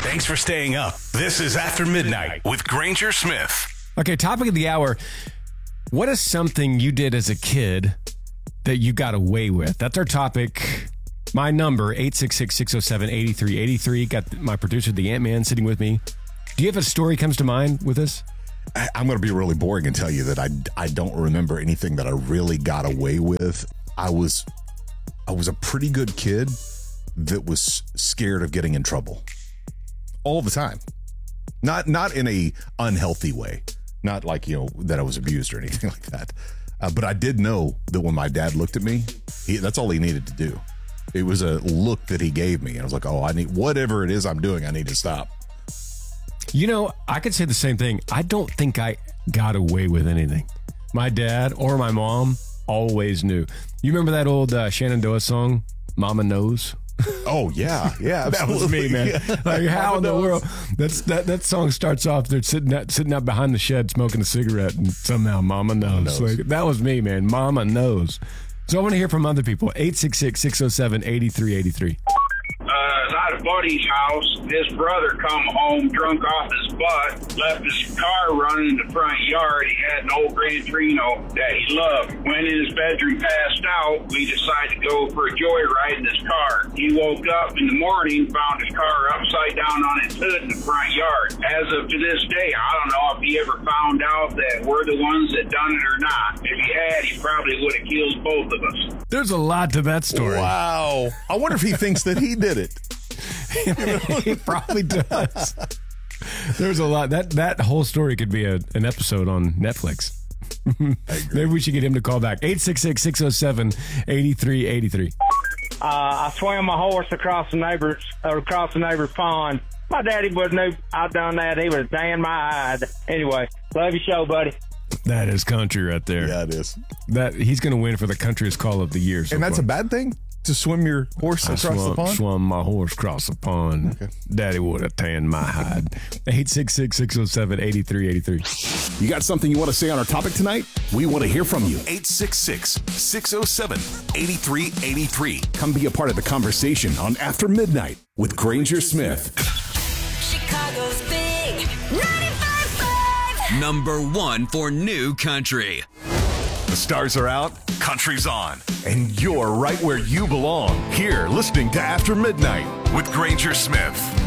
Thanks for staying up. This is After Midnight with Granger Smith. Okay, topic of the hour. What is something you did as a kid that you got away with? That's our topic. My number, 866-607-8383. Got my producer, the Ant-Man, sitting with me. Do you have a story comes to mind with this? I'm going to be really boring and tell you that I don't remember anything that I really got away with. I was a pretty good kid that was scared of getting in trouble all the time. Not in a unhealthy way. Not like, that I was abused or anything like that. But I did know that when my dad looked at me, that's all he needed to do. It was a look that he gave me. And I was like, I need whatever it is I'm doing, I need to stop. I could say the same thing. I don't think I got away with anything. My dad or my mom always knew. You remember that old Shenandoah song, Mama Knows? Oh, yeah. Yeah, that was me, man. Yeah. Like, how in the world? That song starts off, they're sitting out behind the shed smoking a cigarette, and somehow Mama knows. Like, that was me, man. Mama knows. So I want to hear from other people. 866-607-8383. At a buddy's house, his brother come home drunk off his butt, left his car running in the front yard. He had an old Gran Torino that he loved. Went in his bedroom, passed out. We decided to go for a joyride in his car. He woke up in the morning, found his car upside down on its hood in the front yard. As of to this day, I don't know if he ever found out that we're the ones that done it or not. If he had, he probably would have killed both of us. There's a lot to that story. Wow. I wonder if he thinks that he did it. He probably does. There's a lot. That whole story could be an episode on Netflix. Maybe we should get him to call back. 866-607-8383. I swam my horse across the neighbor's pond. My daddy would know I'd done that. He was dang my eyes. Anyway, love your show, buddy. That is country right there. Yeah, it is. He's going to win for the countryest call of the year. And that's a bad thing? To swim your horse across the pond? Swam my horse across the pond. Okay. Daddy would have tanned my hide. 866-607-8383. You got something you want to say on our topic tonight? We want to hear from you. 866-607-8383. Come be a part of the conversation on After Midnight with Granger Smith. Chicago's big 95.5. Number 1 for new country. The stars are out, country's on, and you're right where you belong. Here, listening to After Midnight with Granger Smith.